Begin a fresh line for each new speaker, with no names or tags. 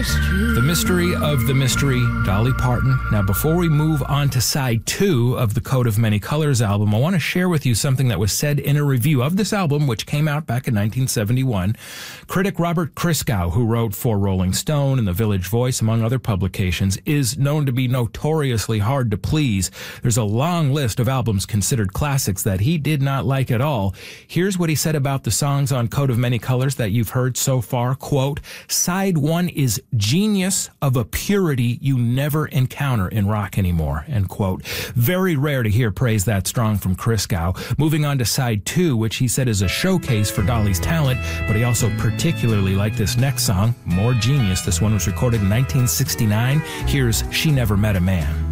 mystery.
The mystery of the mystery, Dolly Parton. Now, before we move on to side 2 of the Coat of Many Colors album, I want to share with you something that was said in a review of this album, which came out back in 1971. Critic Robert Christgau, who wrote for Rolling Stone and The Village Voice, among other publications, is known to be notoriously hard to please. There's a long list of albums considered classics that he did not like at all. Here's what he said about the songs on Coat of Many Colors that you've heard so far. Quote, "Side 1 is genius of a purity you never encounter in rock anymore," end quote. Very rare to hear praise that strong from Christgau. Moving on to side 2, which he said is a showcase for Dolly's talent, but he also particularly liked this next song, more genius. This one was recorded in 1969. Here's She Never Met a Man.